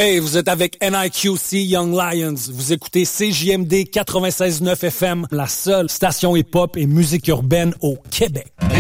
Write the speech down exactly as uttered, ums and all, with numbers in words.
Hey, vous êtes avec N I Q C Young Lions. Vous écoutez C J M D quatre-vingt-seize neuf F M, la seule station hip-hop et musique urbaine au Québec.